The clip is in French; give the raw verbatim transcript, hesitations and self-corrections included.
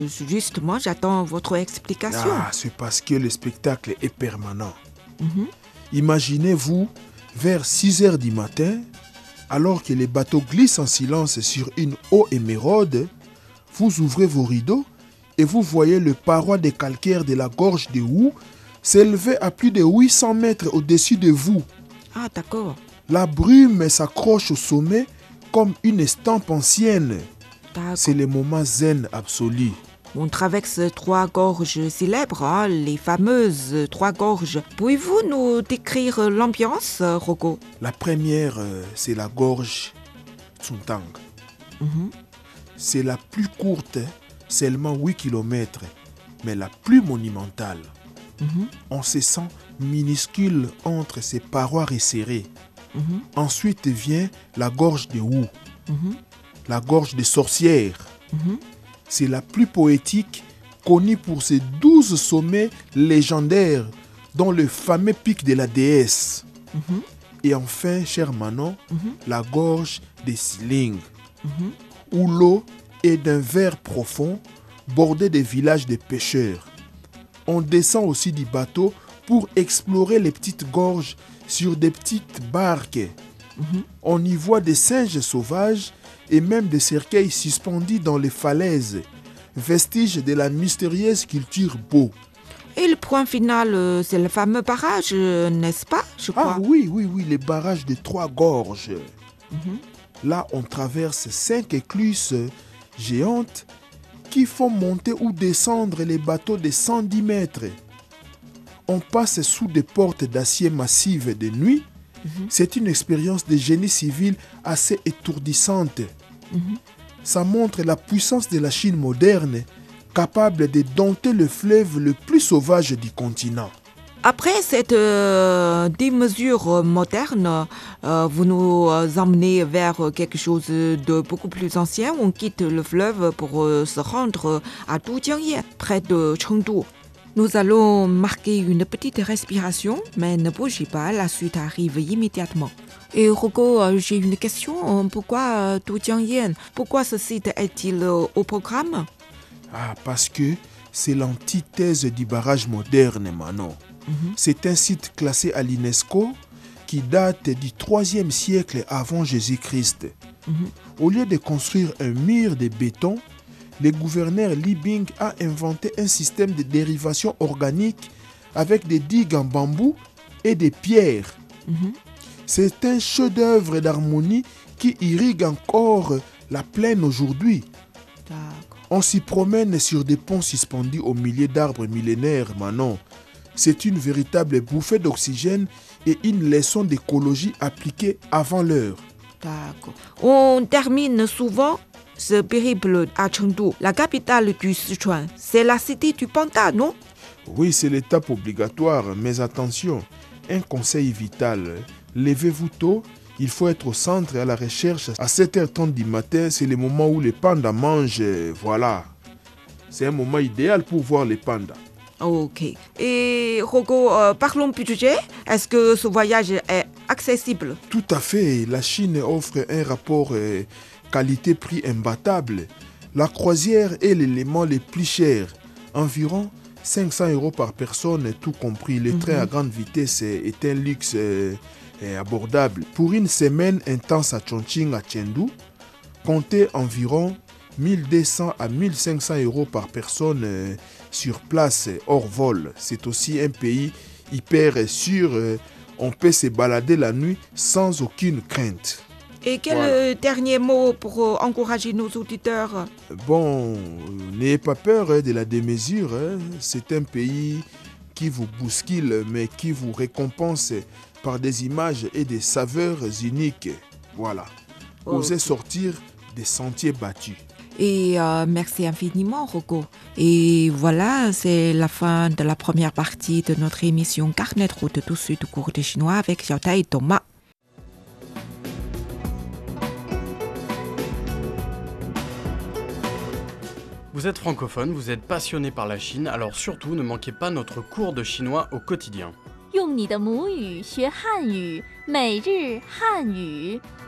Justement, j'attends votre explication. Ah, c'est parce que le spectacle est permanent. Mhm. Imaginez-vous, vers six heures du matin, alors que les bateaux glissent en silence sur une eau émeraude, vous ouvrez vos rideaux et vous voyez le paroi des calcaires de la gorge de Wu s'élever à plus de huit cents mètres au-dessus de vous. Ah, d'accord. La brume s'accroche au sommet comme une estampe ancienne. D'accord. C'est le moment zen absolu. On traverse trois gorges célèbres, hein, les fameuses trois gorges. Pouvez-vous nous décrire l'ambiance, Rocco? La première, euh, c'est la gorge Tsuntang. Mhm. C'est la plus courte, seulement huit kilomètres, mais la plus monumentale. Mhm. On se sent minuscule entre ses parois resserrées. Mhm. Ensuite vient la gorge de Wu, Mhm. la gorge des sorcières. Mhm. C'est la plus poétique, connue pour ses douze sommets légendaires, dont le fameux pic de la déesse. Mhm. Et enfin, cher Manon, Mhm. la gorge des Siling, Mhm. où l'eau est d'un vert profond, bordé de villages de pêcheurs. On descend aussi du bateau pour explorer les petites gorges sur des petites barques. Mhm. On y voit des singes sauvages et même des cercueils suspendus dans les falaises, vestiges de la mystérieuse culture Bo. Et le point final, euh, c'est le fameux barrage, euh, n'est-ce pas, je crois? Ah oui, oui, oui, les barrages de trois gorges. Mhm. Là, on traverse cinq écluses géantes qui font monter ou descendre les bateaux de cent dix mètres. On passe sous des portes d'acier massives de nuit. Mhm. C'est une expérience de génie civil assez étourdissante. Mhm. Ça montre la puissance de la Chine moderne, capable de dompter le fleuve le plus sauvage du continent. Après cette euh, démesure moderne, euh, vous nous euh, emmenez vers quelque chose de beaucoup plus ancien. On quitte le fleuve pour euh, se rendre à Dujiangye, près de Chengdu. Nous allons marquer une petite respiration, mais ne bougez pas, la suite arrive immédiatement. Et Rocco, euh, j'ai une question. Pourquoi euh, Dujiangye? Pourquoi ce site est-il euh, au programme? Ah, parce que c'est l'antithèse du barrage moderne, Manon. Mhm. C'est un site classé à l'UNESCO qui date du troisième siècle avant Jésus-Christ. Mhm. Au lieu de construire un mur de béton, le gouverneur Li Bing a inventé un système de dérivation organique avec des digues en bambou et des pierres. Mhm. C'est un chef-d'œuvre d'harmonie qui irrigue encore la plaine aujourd'hui. D'accord. On s'y promène sur des ponts suspendus au milieu d'arbres millénaires, Manon. C'est une véritable bouffée d'oxygène et une leçon d'écologie appliquée avant l'heure. D'accord. On termine souvent ce périple à Chengdu, la capitale du Sichuan. C'est la cité du panda, non? Oui, c'est l'étape obligatoire, mais attention, un conseil vital. Levez-vous tôt, il faut être au centre à la recherche. À sept heures trente du matin, c'est le moment où les pandas mangent. Voilà. C'est un moment idéal pour voir les pandas. Ok. Et Rocco, euh, parlons budget. Est-ce que ce voyage est accessible? Tout à fait, la Chine offre un rapport euh, qualité-prix imbattable. La croisière est l'élément le plus cher, environ cinq cents euros par personne, tout compris. Le Mhm. train à grande vitesse est un luxe euh, euh, abordable. Pour une semaine intense à Chongqing, à Chengdu, comptez environ mille deux cents à mille cinq cents euros par personne euh, sur place, hors vol. C'est aussi un pays hyper sûr. euh, on peut se balader la nuit sans aucune crainte. Et quel Voilà. euh, dernier mot pour euh, encourager nos auditeurs? Bon, euh, n'ayez pas peur hein, de la démesure. hein. C'est un pays qui vous bouscule, mais qui vous récompense par des images et des saveurs uniques. Voilà. Osez Ok. sortir des sentiers battus. Et euh, merci infiniment, Rocco. Et voilà, c'est la fin de la première partie de notre émission Carnet de route tout de suite cours de chinois avec Xiaotai et Thomas. Vous êtes francophone, vous êtes passionné par la Chine, alors surtout ne manquez pas notre cours de chinois au quotidien. 用你的母语学汉语，每日汉语。